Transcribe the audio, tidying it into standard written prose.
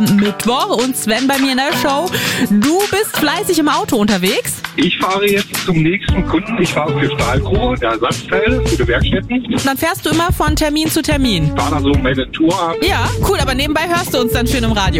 Mittwoch und Sven bei mir in der Show. Du bist fleißig im Auto unterwegs. Ich fahre jetzt zum nächsten Kunden. Ich fahre für Stahlgruber, Ersatzteile für die Werkstätten. Dann fährst du immer von Termin zu Termin. Ich fahre da so meine Tour ab. Ja, cool, aber nebenbei hörst du uns dann schön im Radio.